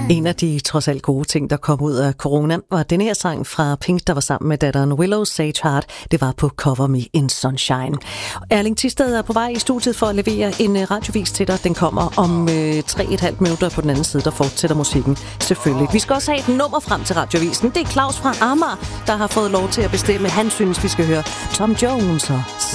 En af de trods alt gode ting, der kom ud af corona, var den her sang fra Pink, der var sammen med datteren Willow Sage Hart. Det var på Cover Me in Sunshine. Erling Thisted er på vej i studiet for at levere en radiovis til dig. Den kommer om 3,5 minutter på den anden side, der fortsætter musikken selvfølgelig. Vi skal også have et nummer frem til radiovisen. Det er Claus fra Amager, der har fået lov til at bestemme. Han synes, vi skal høre Tom Jones og